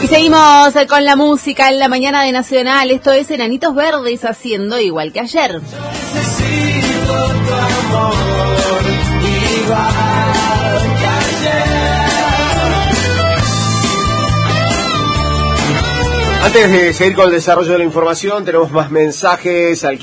seguimos con la música en la mañana de Nacional. Esto es Enanitos Verdes haciendo igual que ayer. Yo necesito tu amor, igual que ayer. Antes de seguir con el desarrollo de la información, tenemos más mensajes al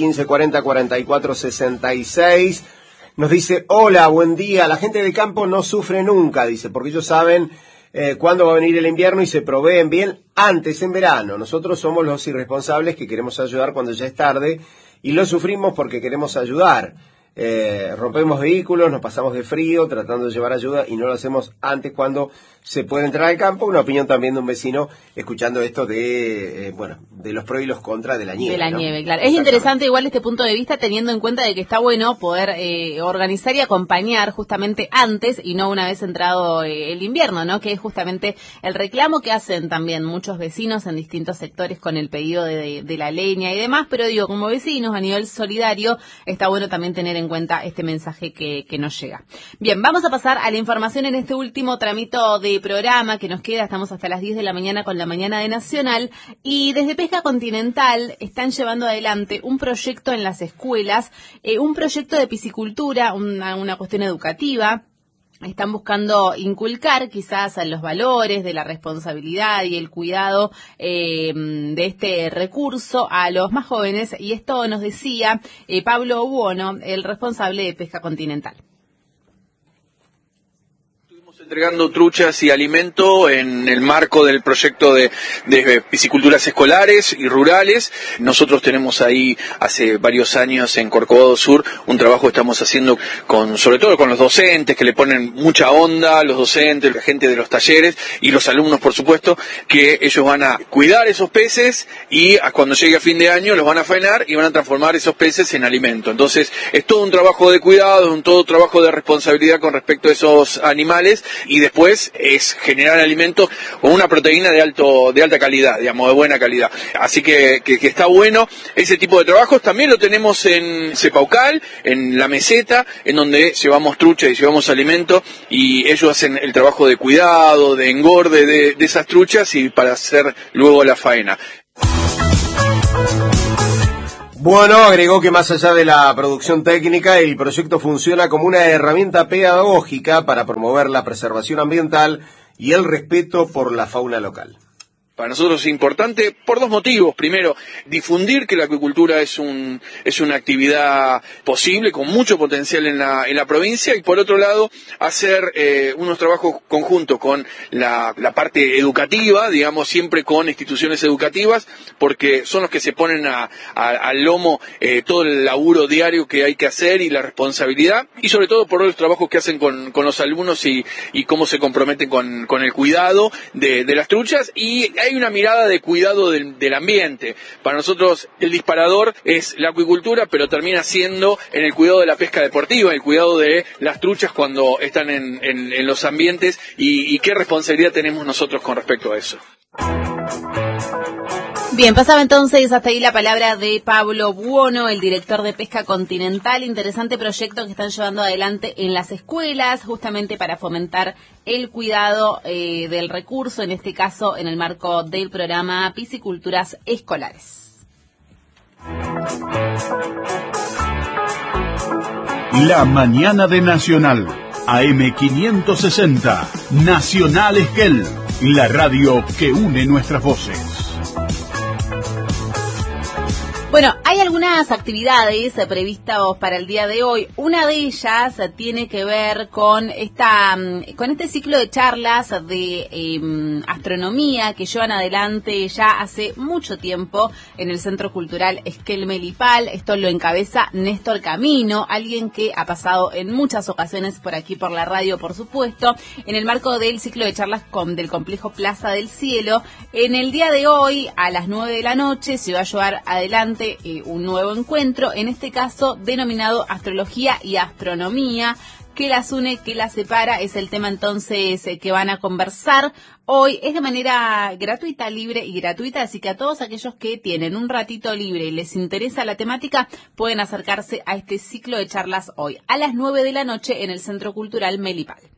1540-4466. Nos dice, hola, buen día. La gente de campo no sufre nunca, dice, porque ellos saben cuándo va a venir el invierno y se proveen bien antes en verano. Nosotros somos los irresponsables que queremos ayudar cuando ya es tarde y lo sufrimos porque queremos ayudar. Rompemos vehículos, nos pasamos de frío tratando de llevar ayuda y no lo hacemos antes cuando se puede entrar al campo. Una opinión también de un vecino escuchando esto de de los pros y los contras de la nieve. De la nieve, claro. Es interesante igual este punto de vista teniendo en cuenta de que está bueno poder organizar y acompañar justamente antes y no una vez entrado el invierno, ¿no? Que es justamente el reclamo que hacen también muchos vecinos en distintos sectores con el pedido de la leña y demás, pero digo, como vecinos a nivel solidario está bueno también tener en cuenta este mensaje que nos llega. Bien, vamos a pasar a la información en este último tramito de programa que nos queda. Estamos hasta las 10 de la mañana con la mañana de Nacional y desde Pesca Continental están llevando adelante un proyecto en las escuelas, un proyecto de piscicultura, una cuestión educativa. Están buscando inculcar quizás a los valores de la responsabilidad y el cuidado de este recurso a los más jóvenes y esto nos decía Pablo Buono, el responsable de Pesca Continental. Entregando truchas y alimento en el marco del proyecto de pisciculturas escolares y rurales. Nosotros tenemos ahí hace varios años en Corcovado Sur un trabajo que estamos haciendo sobre todo con los docentes que le ponen mucha onda, los docentes, la gente de los talleres y los alumnos por supuesto, que ellos van a cuidar esos peces y cuando llegue a fin de año los van a faenar y van a transformar esos peces en alimento. Entonces es todo un trabajo de cuidado, todo trabajo de responsabilidad con respecto a esos animales. Y después es generar alimentos con una proteína de alta calidad, digamos, de buena calidad. Así que está bueno ese tipo de trabajos. También lo tenemos en Cepaucal, en La Meseta, en donde llevamos trucha y llevamos alimento y ellos hacen el trabajo de cuidado, de engorde de esas truchas y para hacer luego la faena. Bueno, agregó que más allá de la producción técnica, el proyecto funciona como una herramienta pedagógica para promover la preservación ambiental y el respeto por la fauna local. Para nosotros es importante por dos motivos. Primero, difundir que la acuicultura es una actividad posible, con mucho potencial en la provincia, y por otro lado, hacer unos trabajos conjuntos con la parte educativa, digamos, siempre con instituciones educativas, porque son los que se ponen al lomo todo el laburo diario que hay que hacer y la responsabilidad, y sobre todo por los trabajos que hacen con los alumnos y cómo se comprometen con el cuidado de las truchas, y hay una mirada de cuidado del ambiente. Para nosotros el disparador es la acuicultura, pero termina siendo en el cuidado de la pesca deportiva, el cuidado de las truchas cuando están en los ambientes y qué responsabilidad tenemos nosotros con respecto a eso. Bien, pasaba entonces hasta ahí la palabra de Pablo Buono, el director de Pesca Continental. Interesante proyecto que están llevando adelante en las escuelas, justamente para fomentar el cuidado del recurso, en este caso en el marco del programa Pisciculturas Escolares. La mañana de Nacional, AM 560, Nacional Esquel, la radio que une nuestras voces. Bueno, hay algunas actividades previstas para el día de hoy. Una de ellas tiene que ver con este ciclo de charlas de astronomía que llevan adelante ya hace mucho tiempo en el Centro Cultural Esquel Melipal. Esto lo encabeza Néstor Camino, alguien que ha pasado en muchas ocasiones por aquí por la radio, por supuesto, en el marco del ciclo de charlas del complejo Plaza del Cielo. En el día de hoy, a las 9 de la noche, se va a llevar adelante un nuevo encuentro, en este caso denominado Astrología y Astronomía. ¿Qué las une, qué las separa? Es el tema entonces que van a conversar hoy. Es de manera gratuita, libre y gratuita, así que a todos aquellos que tienen un ratito libre y les interesa la temática, pueden acercarse a este ciclo de charlas hoy, a las 9 de la noche en el Centro Cultural Melipal.